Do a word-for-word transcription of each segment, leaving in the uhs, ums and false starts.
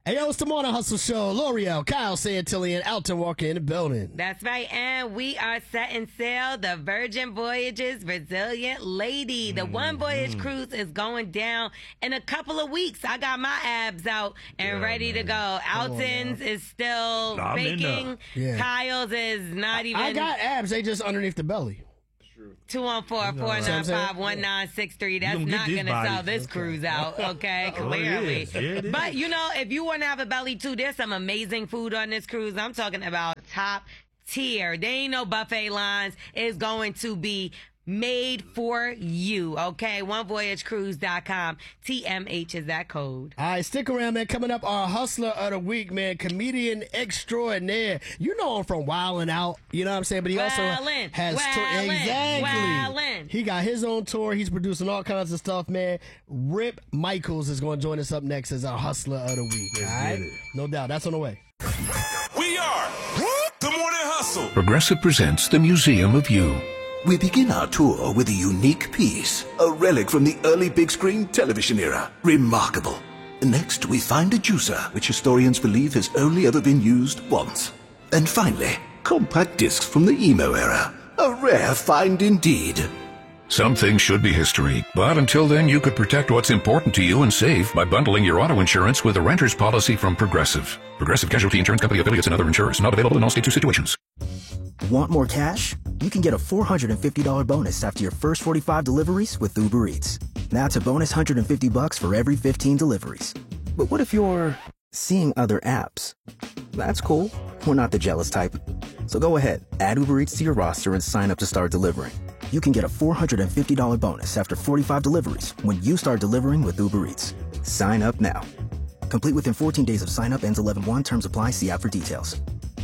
Hey, yo, it's the Morning Hustle Show. L'Oreal, Kyle Santilli, and Alton Walker in the building. That's right, and we are setting sail. The Virgin Voyages Resilient Lady. The mm-hmm. One Voyage cruise is going down in a couple of weeks. I got my abs out and yeah, ready man. to go. Alton's is still no, baking. Yeah. Kyle's is not even. I got abs. They just underneath the belly. two one four, four nine five, one nine six three. That's not going to sell this okay. cruise out, okay? Clearly. Oh, yeah, but, you know, if you want to have a belly, too, there's some amazing food on this cruise. I'm talking about top tier. There ain't no buffet lines. It's going to be made for you, okay? one voyage cruise dot com. T M H is that code. All right, stick around, man. Coming up, our hustler of the week, man, comedian extraordinaire. You know him from Wildin' Out, you know what I'm saying? But he also Wildin', has Wildin', tour. Exactly. Wildin'. He got his own tour. He's producing all kinds of stuff, man. Rip Michaels is going to join us up next as our hustler of the week. All right? No doubt. That's on the way. We are the Morning Hustle. Progressive presents the Museum of You. We begin our tour with a unique piece, a relic from the early big screen television era. Remarkable. Next, we find a juicer, which historians believe has only ever been used once. And finally, compact discs from the emo era. A rare find indeed. Some things should be history, but until then you could protect what's important to you and save by bundling your auto insurance with a renter's policy from Progressive. Progressive Casualty Insurance Company affiliates and other insurers. Not available in all states or situations. Want more cash? You can get a four hundred fifty dollars bonus after your first forty-five deliveries with Uber Eats. That's a bonus one hundred fifty bucks for every fifteen deliveries. But what if you're seeing other apps? That's cool. We're not the jealous type. So go ahead, add Uber Eats to your roster and sign up to start delivering. You can get a four hundred fifty dollars bonus after forty-five deliveries when you start delivering with Uber Eats. Sign up now. Complete within fourteen days of sign up. Ends eleven one. Terms apply. See app for details.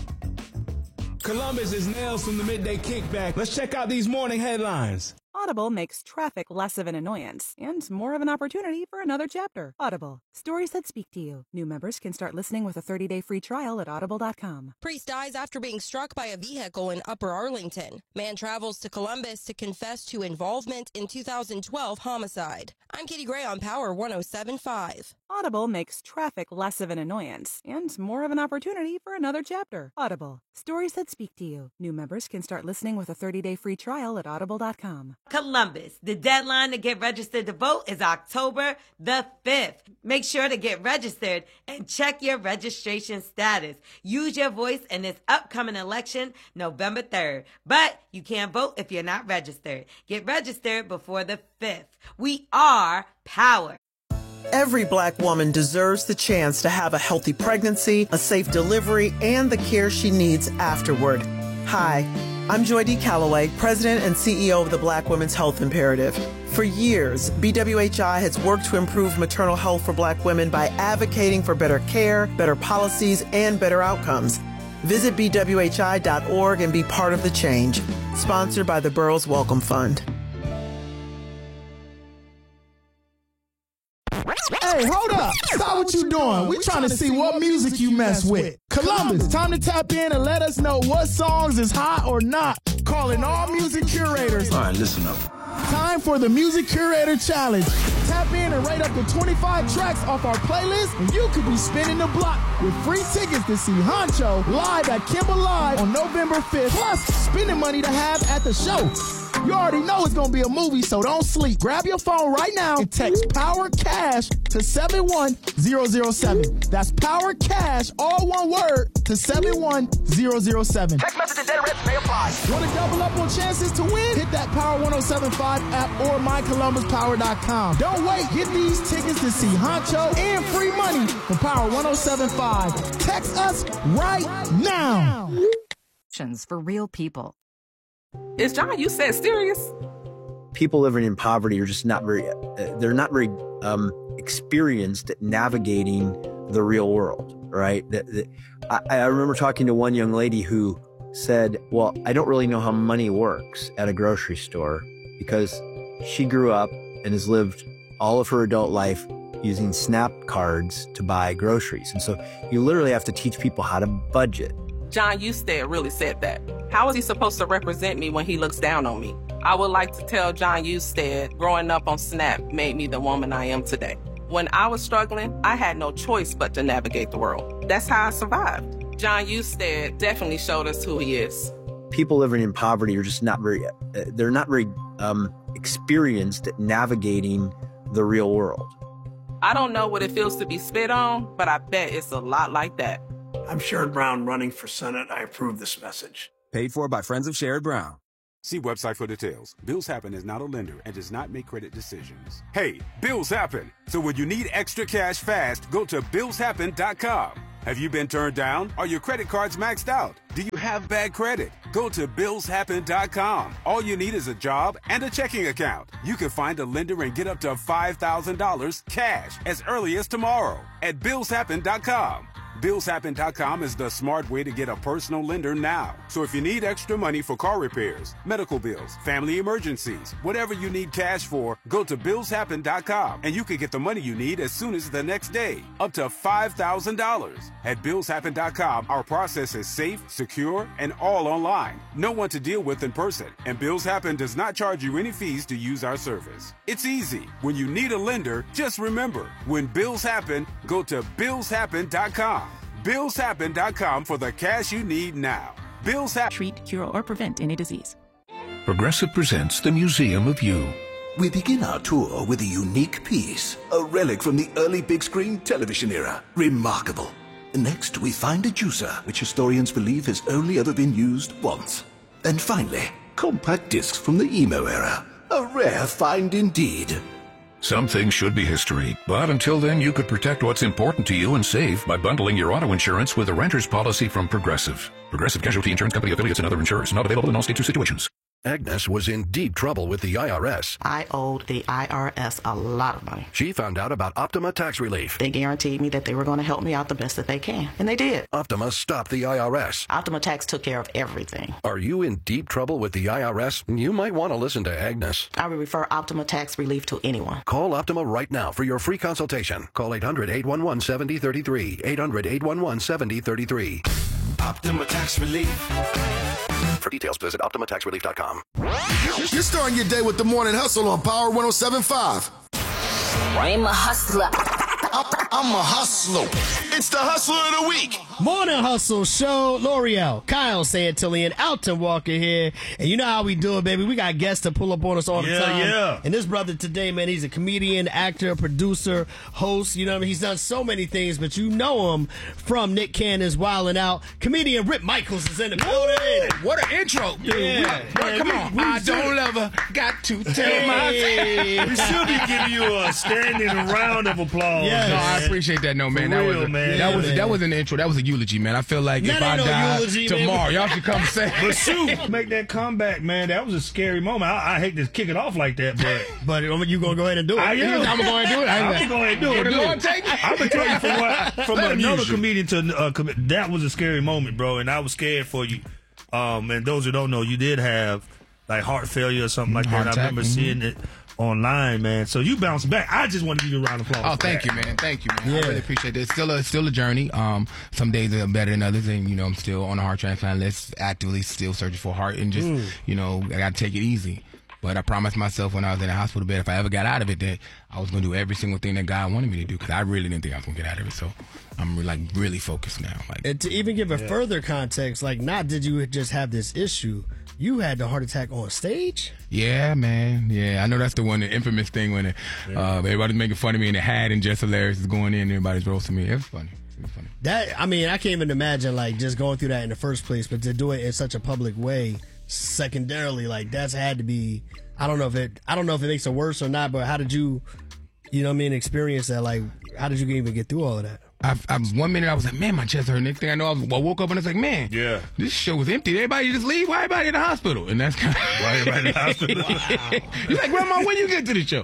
Columbus is Nails from the Midday Kickback. Let's check out these morning headlines. Audible makes traffic less of an annoyance and more of an opportunity for another chapter. Audible. Stories that speak to you. New members can start listening with a thirty-day free trial at audible dot com. Priest dies after being struck by a vehicle in Upper Arlington. Man travels to Columbus to confess to involvement in two thousand twelve homicide. I'm Katie Gray on Power one oh seven point five. Audible makes traffic less of an annoyance and more of an opportunity for another chapter. Audible. Stories that speak to you. New members can start listening with a thirty-day free trial at audible dot com. Columbus. The deadline to get registered to vote is October the fifth. Make sure to get registered and check your registration status. Use your voice in this upcoming election, November third. But you can't vote if you're not registered. Get registered before the fifth. We are power. Every Black woman deserves the chance to have a healthy pregnancy, a safe delivery, and the care she needs afterward. Hi, I'm Joy D. Calloway, President and C E O of the Black Women's Health Imperative. For years, B W H I has worked to improve maternal health for Black women by advocating for better care, better policies, and better outcomes. Visit B W H I dot org and be part of the change. Sponsored by the Burroughs Welcome Fund. Hey, hold up. Stop what you doing. We trying to see what music you mess with. Columbus, time to tap in and let us know what songs is hot or not. Calling all music curators. All right, listen up. Time for the Music Curator Challenge. Tap in and rate up to twenty-five tracks off our playlist, and you could be spinning the block with free tickets to see Honcho live at Kimball Live on November fifth, plus spending money to have at the show. You already know it's going to be a movie, so don't sleep. Grab your phone right now and text Power Cash to seven one zero zero seven. That's Power Cash, all one word, to seven one zero zero seven. Text message and data rates may apply. Want to double up on chances to win? Hit that Power one oh seven point five app or my columbus power dot com. Don't wait. Get these tickets to see Honcho and free money from Power one oh seven point five. Text us right now. For real people. Is John, you said serious? People living in poverty are just not very, uh, they're not very um, experienced at navigating the real world, right? The, the, I, I remember talking to one young lady who said, well, I don't really know how money works at a grocery store because she grew up and has lived all of her adult life using SNAP cards to buy groceries. And so you literally have to teach people how to budget. John Husted really said that. How is he supposed to represent me when he looks down on me? I would like to tell John Husted, growing up on SNAP made me the woman I am today. When I was struggling, I had no choice but to navigate the world. That's how I survived. John Husted definitely showed us who he is. People living in poverty are just not very, uh, they're not very um, experienced at navigating the real world. I don't know what it feels to be spit on, but I bet it's a lot like that. I'm Sherrod Brown running for Senate. I approve this message. Paid for by friends of Sherrod Brown. See website for details. Bills Happen is not a lender and does not make credit decisions. Hey, bills happen. So when you need extra cash fast, go to bills happen dot com. Have you been turned down? Are your credit cards maxed out? Do you have bad credit? Go to bills happen dot com. All you need is a job and a checking account. You can find a lender and get up to five thousand dollars cash as early as tomorrow at bills happen dot com. bills happen dot com is the smart way to get a personal lender now. So if you need extra money for car repairs, medical bills, family emergencies, whatever you need cash for, go to bills happen dot com and you can get the money you need as soon as the next day, up to five thousand dollars. At bills happen dot com, our process is safe, secure, and all online. No one to deal with in person, and Bills Happen does not charge you any fees to use our service. It's easy. When you need a lender, just remember, when bills happen, go to bills happen dot com. bills happen dot com for the cash you need now. Bills Happen. Treat, cure, or prevent any disease. Progressive presents the Museum of You. We begin our tour with a unique piece, a relic from the early big screen television era. Remarkable. Next, we find a juicer, which historians believe has only ever been used once. And finally, compact discs from the emo era. A rare find indeed. Some things should be history, but until then you could protect what's important to you and save by bundling your auto insurance with a renter's policy from Progressive. Progressive Casualty Insurance Company affiliates and other insurers. Not available in all states or situations. Agnes was in deep trouble with the I R S. I owed the I R S a lot of money. She found out about Optima Tax Relief. They guaranteed me that they were going to help me out the best that they can, and they did. Optima stopped the I R S. Optima Tax took care of everything. Are you in deep trouble with the I R S? You might want to listen to Agnes. I would refer Optima Tax Relief to anyone. Call Optima right now for your free consultation. Call eight hundred, eight one one, seven zero three three. eight hundred, eight one one, seven zero three three. Optima Tax Relief. For details, visit optima tax relief dot com. You're starting your day with the Morning Hustle on Power one oh seven point five. I'm a hustler. I'm, I'm a hustler. It's the Hustler of the Week. Morning Hustle Show. L'Oreal, Kyle Santillan, Alton Walker here. And you know how we do it, baby. We got guests to pull up on us all the yeah, time. Yeah. And this brother today, man, he's a comedian, actor, producer, host. You know what I mean? He's done so many things, but you know him from Nick Cannon's Wildin' Out. Comedian Rip Michaels is in the building. What an intro. Yeah. yeah. yeah. Come on. We, we I don't ever got to tell my hey. We should be giving you a standing round of applause. Yes. No, I appreciate that, no, man. For that real, was a, man. That Yeah, was man. that was an intro. That was a eulogy, man. I feel like That if I no die eulogy, tomorrow, man. y'all should come say. But shoot, make that comeback, man. That was a scary moment. I, I hate to kick it off like that, but but you gonna go ahead and do it? I am. I'm gonna go ahead and do it. I'm gonna go ahead and do it. The do Lord it. take it. I'm gonna tell you from what, from Let him another use you. comedian to uh, com- that was a scary moment, bro, and I was scared for you. Um, and those who don't know, you did have like heart failure or something like Heart that. attack, I remember mm-hmm. seeing it online, man. So you bounced back. I just want to give you a round of applause. Oh, for thank that. you, man. Thank you, man. Yeah. I really appreciate it. It's still a still a journey. Um, some days are better than others, and you know I'm still on a heart transplant list, actively still searching for a heart, and just Mm. you know I got to take it easy. But I promised myself when I was in the hospital bed, if I ever got out of it, that I was going to do every single thing that God wanted me to do, because I really didn't think I was going to get out of it. So I'm re- like really focused now. Like, And to even give a Yeah. further context, like not did you just have this issue, you had the heart attack on stage? yeah, man. Yeah, I know that's the one, the infamous thing when it, uh, everybody's making fun of me, and the hat and Jess Hilarious is going in, and everybody's roasting me. It was funny. It was funny. That I mean, I can't even imagine like just going through that in the first place, but to do it in such a public way, secondarily, like that's had to be. I don't know if it. I don't know if it makes it worse or not. But how did you, you know, what I mean, experience that? Like, how did you even get through all of that? I, I was one minute I was like, man, my chest hurt. Next thing I know, I, was, I woke up and it's like, man, Yeah. this show was empty. Everybody just leave. Why everybody in the hospital? And that's kind of Why everybody in the hospital? Wow. He's like, Grandma, when you get to the show?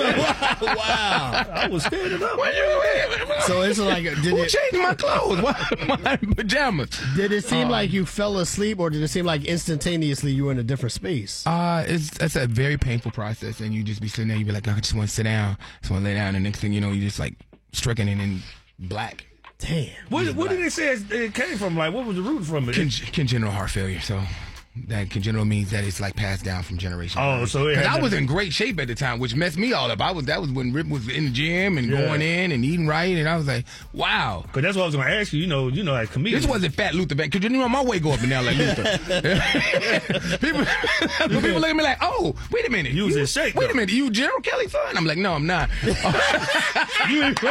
Wow. I was scared enough. When you, So it's like, did who it, changed my clothes? Why my pajamas? did it seem Uh, like you fell asleep, or did it seem like instantaneously you were in a different space? Uh, it's it's a very painful process, and you just be sitting there. You be like, I just want to sit down, just want to lay down. And the next thing you know, you just like stricken and in black. Damn. What, what did they say it came from? Like, what was the root from it? Con- congenital heart failure. So That congenital means that it's like passed down from generation. to Oh, generation. so it 'Cause had I to- was in great shape at the time, which messed me all up. I was that was when Rip was in the gym and Yeah. going in and eating right, and I was like, wow. Because that's what I was going to ask you. You know, you know, like comedians. This wasn't fat Luther back, because you know my weight go up and down like Luther. people, people look at me like, oh, wait a minute. You was in shape, Wait though. a minute, you Gerald Kelly's son? I'm like, no, I'm not. You ain't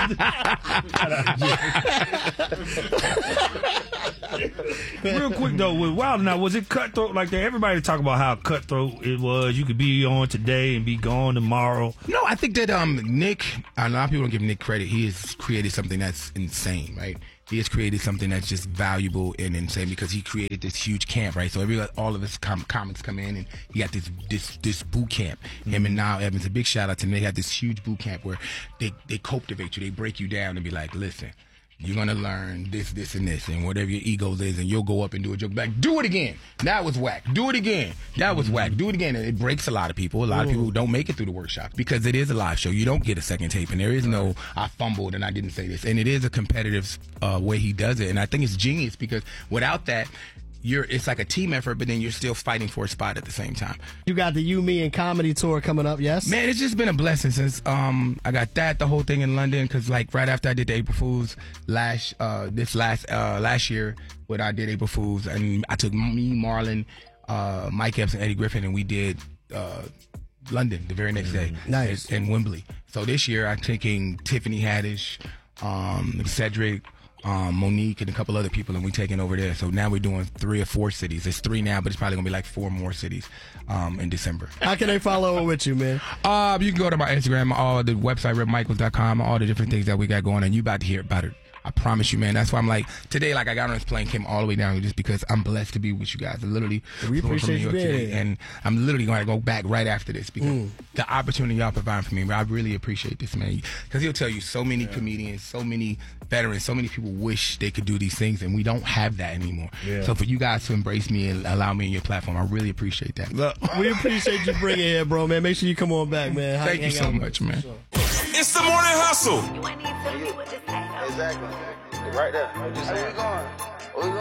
Real quick though, with Wilder now, was it cutthroat like that? Everybody talk about how cutthroat it was. You could be on today and be gone tomorrow. No, I think that um Nick, a lot of people don't give Nick credit. He has created something that's insane, right? He has created something that's just valuable and insane because he created this huge camp, right? So every all of his com- comics come in and he got this this this boot camp. Mm-hmm. Him and Now Evans, a big shout out to them. They got this huge boot camp where they they cultivate you, they break you down and be like, listen, you're gonna learn this, this, and this, and whatever your ego is, and you'll go up and do a joke back. Do it again. That was whack. Do it again. That was mm-hmm. whack. Do it again. And it breaks a lot of people. A lot Ooh. of people don't make it through the workshop because it is a live show. You don't get a second tape, and there is no I fumbled and I didn't say this. And it is a competitive uh, way he does it, and I think it's genius because without that, you're it's like a team effort, but then you're still fighting for a spot at the same time. You got the You, Me, and Comedy Tour coming up, yes? Man, it's just been a blessing since um I got that, the whole thing in London, because like right after I did the April Fools last uh this last uh last year, when I did April Fools, and I took me, Marlon, uh, Mike Epps, and Eddie Griffin, and we did uh London the very next day. Nice. And Wembley. So this year I'm taking Tiffany Haddish, um, Cedric, Um, Monique and a couple other people, and we taking over there. So now we're doing three or four cities. It's three now, but it's probably gonna be like four more cities um, in December. How can they follow with you, man? Uh, you can go to my Instagram, all the website, rip michaels dot com, all the different things that we got going on. You about to hear about it. I promise you, man. That's why I'm like, today, like I got on this plane, came all the way down just because I'm blessed to be with you guys. I literally we flew appreciate you being today, here. and I'm literally going to go back right after this because Mm. the opportunity y'all provide for me, I really appreciate this, man. Because he'll tell you so many yeah. comedians, so many veterans, so many people wish they could do these things, and we don't have that anymore. Yeah. So for you guys to embrace me and allow me in your platform, I really appreciate that. Look, we appreciate you bringing it here, bro, man. Make sure you come on back, man. Thank you so much, man. It's the morning hustle. Exactly. Right there. Where we going? Where we going?